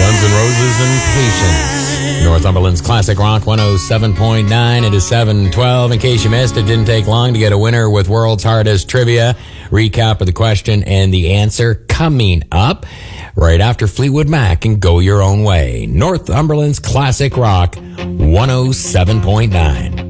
Guns N' Roses and Patience. Northumberland's Classic Rock 107.9. It is 7:12. In case you missed, it didn't take long to get a winner with World's Hardest Trivia. Recap of the question and the answer coming up right after Fleetwood Mac and Go Your Own Way. Northumberland's Classic Rock 107.9.